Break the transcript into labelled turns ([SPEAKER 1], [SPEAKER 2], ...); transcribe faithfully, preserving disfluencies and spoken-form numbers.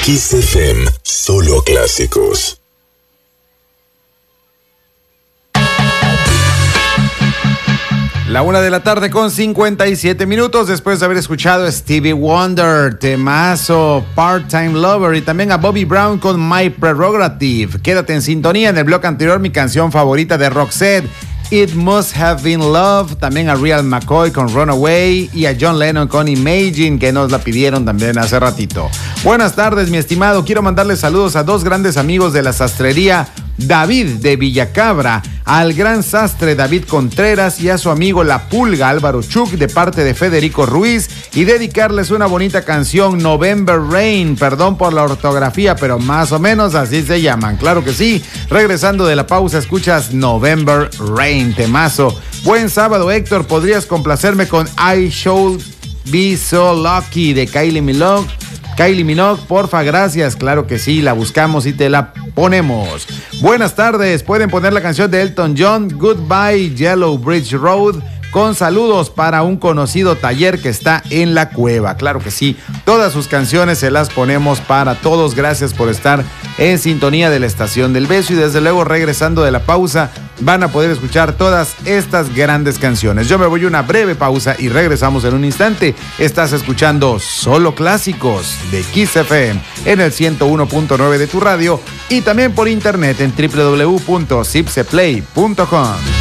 [SPEAKER 1] Kiss F M, solo clásicos.
[SPEAKER 2] La una de la tarde con cincuenta y siete minutos después de haber escuchado a Stevie Wonder, temazo, Part-Time Lover, y también a Bobby Brown con My Prerogative. Quédate en sintonía. En el bloque anterior, mi canción favorita de Roxette, It Must Have Been Love. También a Real McCoy con Runaway y a John Lennon con Imagine, que nos la pidieron también hace ratito. Buenas tardes, mi estimado. Quiero mandarle saludos a dos grandes amigos de la sastrería David de Villacabra, al gran sastre David Contreras y a su amigo La Pulga Álvaro Chuc, de parte de Federico Ruiz, y dedicarles una bonita canción, November Rain. Perdón por la ortografía, pero más o menos así se llaman. Claro que sí. Regresando de la pausa, escuchas November Rain, temazo. Buen sábado, Héctor. ¿Podrías complacerme con I Should Be So Lucky de Kylie Minogue? Kylie Minogue, porfa, gracias. Claro que sí, la buscamos y te la ponemos. Buenas tardes, pueden poner la canción de Elton John, Goodbye Yellow Bridge Road, con saludos para un conocido taller que está en la cueva. Claro que sí, todas sus canciones se las ponemos para todos. Gracias por estar en sintonía de la Estación del Beso, y desde luego, regresando de la pausa, van a poder escuchar todas estas grandes canciones. Yo me voy a una breve pausa y regresamos en un instante. Estás escuchando Solo Clásicos de Kiss F M en el ciento uno punto nueve de tu radio, y también por internet en doble u doble u doble u punto zipseplay punto com.